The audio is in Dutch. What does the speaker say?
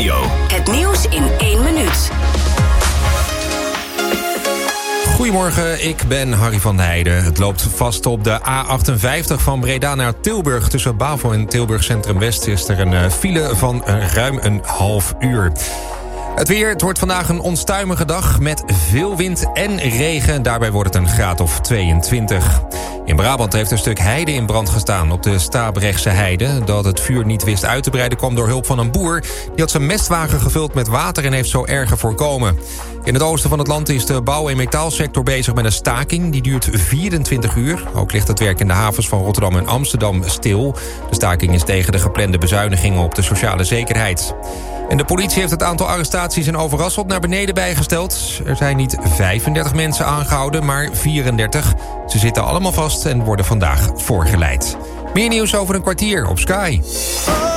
Radio. Het nieuws in 1 minuut. Goedemorgen, ik ben Harry van der Heijden. Het loopt vast op de A58 van Breda naar Tilburg. Tussen Bavo en Tilburg Centrum West is er een file van ruim een half uur. Het weer, het wordt vandaag een onstuimige dag met veel wind en regen. Daarbij wordt het een graad of 22. In Brabant heeft een stuk heide in brand gestaan op de Stabrechtse heide. Dat het vuur niet wist uit te breiden kwam door hulp van een boer. Die had zijn mestwagen gevuld met water en heeft zo erger voorkomen. In het oosten van het land is de bouw- en metaalsector bezig met een staking. Die duurt 24 uur. Ook ligt het werk in de havens van Rotterdam en Amsterdam stil. De staking is tegen de geplande bezuinigingen op de sociale zekerheid. En de politie heeft het aantal arrestaties in Overasselt naar beneden bijgesteld. Er zijn niet 35 mensen aangehouden, maar 34. Ze zitten allemaal vast en worden vandaag voorgeleid. Meer nieuws over een kwartier op Sky.